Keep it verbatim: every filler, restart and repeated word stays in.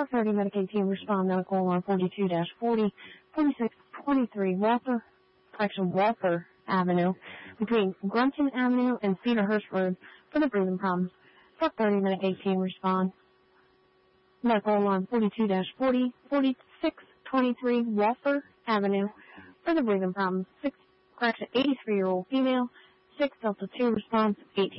four thirty Medicaid team respond medical alarm forty-two dash forty, forty-six twenty-three Walter, correction, Walter Avenue, between Grunton Avenue and Cedarhurst Road for the breathing problems. four thirty Medicaid team respond medical alarm forty-two dash forty, forty-six twenty-three Walter Avenue for the breathing problems. Six, correction, eighty-three-year-old female, six Delta two response, eighteen